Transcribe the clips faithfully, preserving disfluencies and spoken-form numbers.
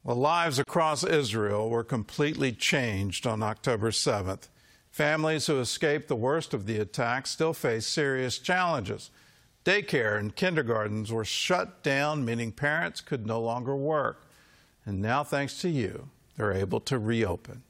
Well, lives across Israel were completely changed on October seventh. Families who escaped the worst of the attack still face serious challenges. Daycare and kindergartens were shut down, meaning parents could no longer work. And now, thanks to you, they're able to reopen.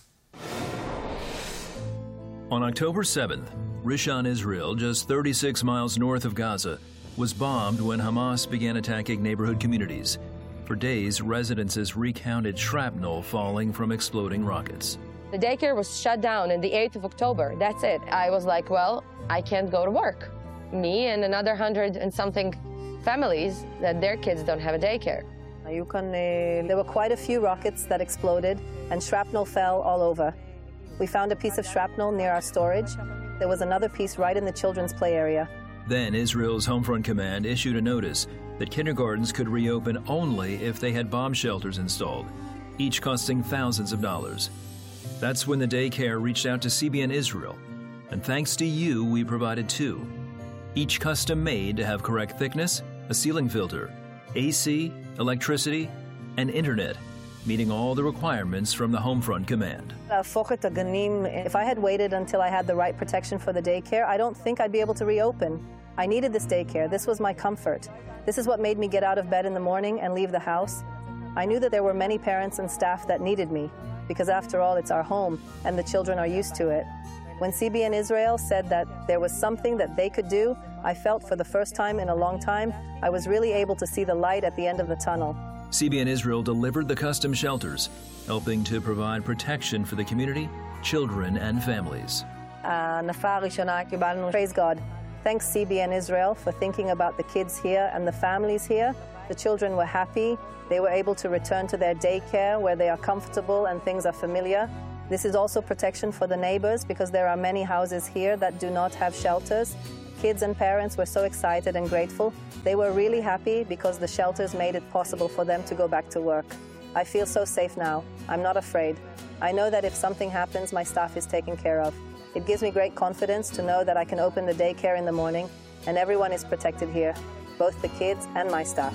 On October seventh, Rishon, Israel, just thirty-six miles north of Gaza, was bombed when Hamas began attacking neighborhood communities. For days, residences recounted shrapnel falling from exploding rockets. The daycare was shut down on the eighth of October. That's it. I was like, well, I can't go to work. Me and another hundred and something families that their kids don't have a daycare. There were quite a few rockets that exploded and shrapnel fell all over. We found a piece of shrapnel near our storage. There was another piece right in the children's play area. Then Israel's Homefront Command issued a notice that kindergartens could reopen only if they had bomb shelters installed, each costing thousands of dollars. That's when the daycare reached out to C B N Israel, and thanks to you, we provided two, each custom made to have correct thickness, a ceiling filter, A C, electricity, and internet, meeting all the requirements from the Homefront Command. If I had waited until I had the right protection for the daycare, I don't think I'd be able to reopen. I needed this daycare. This was my comfort. This is what made me get out of bed in the morning and leave the house. I knew that there were many parents and staff that needed me, because after all, it's our home, and the children are used to it. When C B N Israel said that there was something that they could do, I felt for the first time in a long time, I was really able to see the light at the end of the tunnel. C B N Israel delivered the custom shelters, helping to provide protection for the community, children, and families. Praise God. Thanks C B N Israel for thinking about the kids here and the families here. The children were happy. They were able to return to their daycare where they are comfortable and things are familiar. This is also protection for the neighbors because there are many houses here that do not have shelters. Kids and parents were so excited and grateful. They were really happy because the shelters made it possible for them to go back to work. I feel so safe now. I'm not afraid. I know that if something happens, my staff is taken care of. It gives me great confidence to know that I can open the daycare in the morning and everyone is protected here, both the kids and my staff.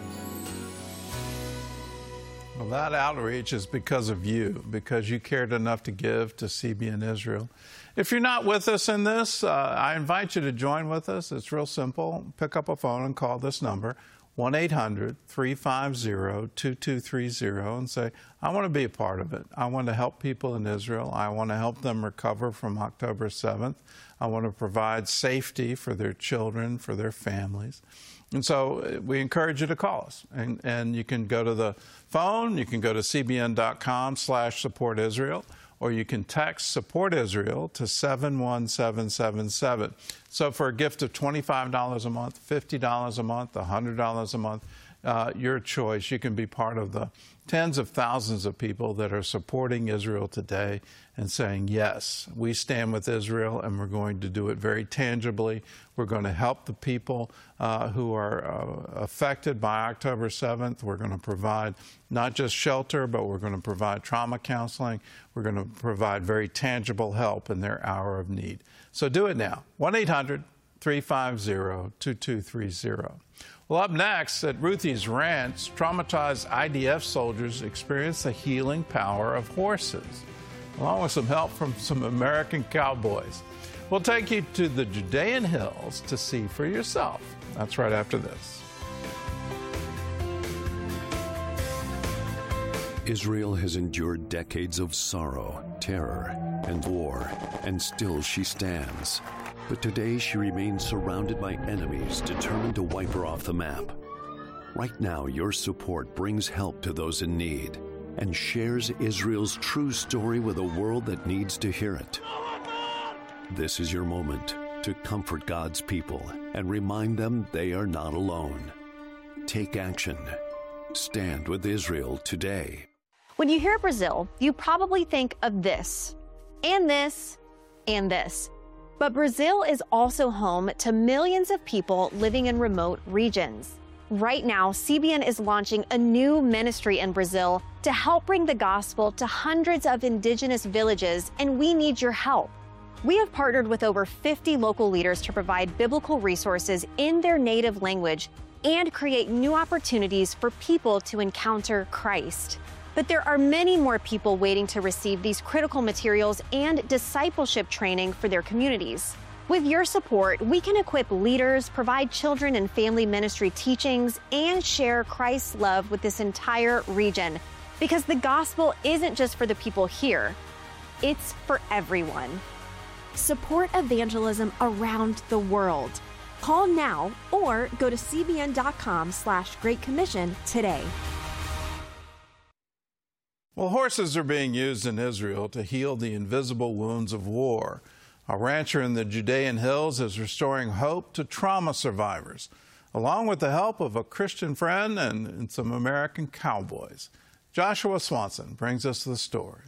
Well, that outreach is because of you, because you cared enough to give to C B N Israel. If you're not with us in this, uh, I invite you to join with us. It's real simple. Pick up a phone and call this number, one eight hundred, three five zero, two two three zero, and say, I want to be a part of it. I want to help people in Israel. I want to help them recover from October seventh. I want to provide safety for their children, for their families. And so we encourage you to call us. And, and you can go to the phone, you can go to C B N dot com slash support Israel, or you can text Support Israel to seven one seven seven seven. So for a gift of twenty-five dollars a month, fifty dollars a month, one hundred dollars a month, uh, your choice, you can be part of the tens of thousands of people that are supporting Israel today and saying, yes, we stand with Israel and we're going to do it very tangibly. We're going to help the people uh, who are uh, affected by October seventh. We're going to provide not just shelter, but we're going to provide trauma counseling. We're going to provide very tangible help in their hour of need. So do it now. one eight hundred, three five zero, two two three zero. Well, up next, at Ruthie's Ranch, traumatized I D F soldiers experience the healing power of horses, along with some help from some American cowboys. We'll take you to the Judean Hills to see for yourself. That's right after this. Israel has endured decades of sorrow, terror, and war, and still she stands. But today she remains surrounded by enemies determined to wipe her off the map. Right now, your support brings help to those in need and shares Israel's true story with a world that needs to hear it. This is your moment to comfort God's people and remind them they are not alone. Take action. Stand with Israel today. When you hear Brazil, you probably think of this, and this, and this. But Brazil is also home to millions of people living in remote regions. Right now, C B N is launching a new ministry in Brazil to help bring the gospel to hundreds of indigenous villages, and we need your help. We have partnered with over fifty local leaders to provide biblical resources in their native language and create new opportunities for people to encounter Christ. But there are many more people waiting to receive these critical materials and discipleship training for their communities. With your support, we can equip leaders, provide children and family ministry teachings, and share Christ's love with this entire region. Because the gospel isn't just for the people here, it's for everyone. Support evangelism around the world. Call now or go to cbn.com slash Great Commission today. Well, horses are being used in Israel to heal the invisible wounds of war. A rancher in the Judean hills is restoring hope to trauma survivors, along with the help of a Christian friend and, and some American cowboys. Joshua Swanson brings us the story.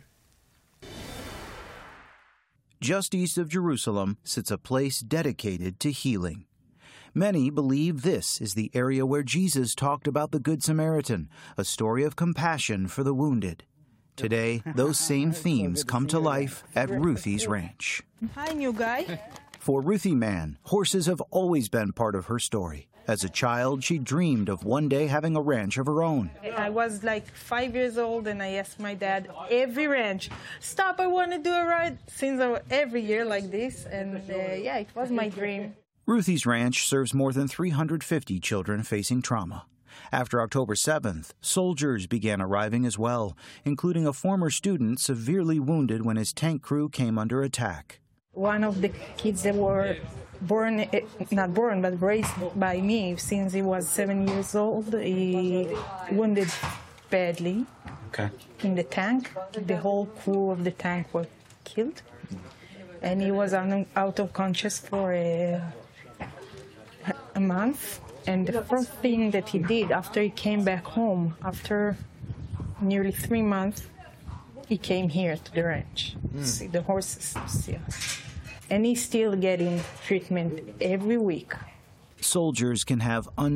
Just east of Jerusalem sits a place dedicated to healing. Many believe this is the area where Jesus talked about the Good Samaritan, a story of compassion for the wounded. Today, those same themes come to life at Ruthie's ranch. Hi, new guy. For Ruthie Mann, horses have always been part of her story. As a child, she dreamed of one day having a ranch of her own. I was like five years old, and I asked my dad every ranch, stop, I want to do a ride, since I, every year like this, and uh, yeah, it was my dream. Ruthie's ranch serves more than three hundred fifty children facing trauma. After October seventh, soldiers began arriving as well, including a former student severely wounded when his tank crew came under attack. One of the kids that were born, not born, but raised by me since he was seven years old, he wounded badly okay. in the tank. The whole crew of the tank were killed, and he was out of conscious for a, a month. And the first thing that he did after he came back home, after nearly three months, he came here to the ranch, mm. to see the horses, to see us. And he's still getting treatment every week. Soldiers can have un